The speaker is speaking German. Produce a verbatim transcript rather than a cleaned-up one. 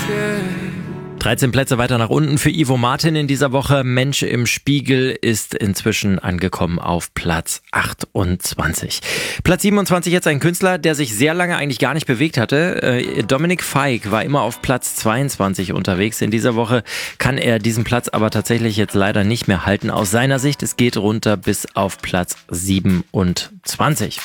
dreizehn Plätze weiter nach unten für Ivo Martin in dieser Woche. Mensch im Spiegel ist inzwischen angekommen auf Platz achtundzwanzig. Platz siebenundzwanzig jetzt ein Künstler, der sich sehr lange eigentlich gar nicht bewegt hatte. Dominic Fike war immer auf Platz zweiundzwanzig unterwegs. In dieser Woche kann er diesen Platz aber tatsächlich jetzt leider nicht mehr halten. Aus seiner Sicht, es geht runter bis auf Platz siebenundzwanzig.